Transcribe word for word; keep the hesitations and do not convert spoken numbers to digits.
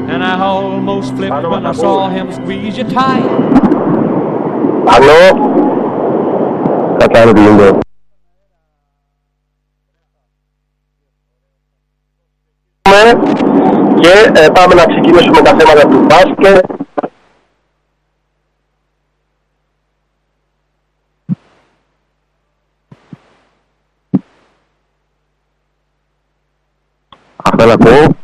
And I almost flipped when I saw him squeeze you tight. Άλλο. Κατάλαβε τι γίνεται. Και ε, πάμε να ξεκινήσουμε τα θέματα του μπάσκετ. Αυτό να πω.